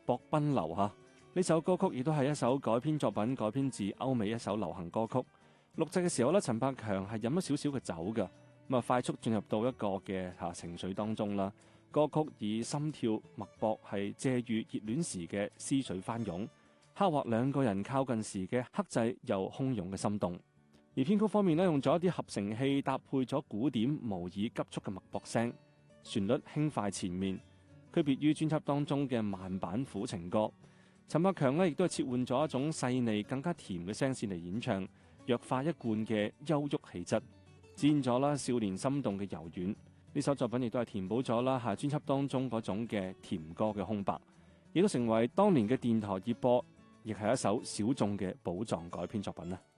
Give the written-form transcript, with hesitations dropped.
薄奔流嚇。呢首歌曲亦都係一首改編作品，改編自歐美一首流行歌曲。錄製嘅時候咧，陳百強係飲咗少少嘅酒㗎，咁啊快速進入到一個嘅情緒當中啦。歌曲以心跳脈搏係借喻熱戀時嘅思緒翻湧，刻畫兩個人靠近時嘅克制又洶湧嘅心動。而編曲方面咧，用咗一啲合成器搭配咗鼓點，模擬急速嘅脈搏聲，旋律輕快纏綿，區別於專輯當中嘅慢板苦情歌。陳百強咧亦都係切換咗一種細膩更加甜嘅聲線嚟演唱，弱化一貫嘅憂鬱氣質，展咗啦少年心動嘅柔軟。呢首作品亦都係填補咗啦專輯當中嗰種嘅甜歌嘅空白，亦都成為當年嘅電台熱播，亦係一首小眾嘅寶藏改編作品啦。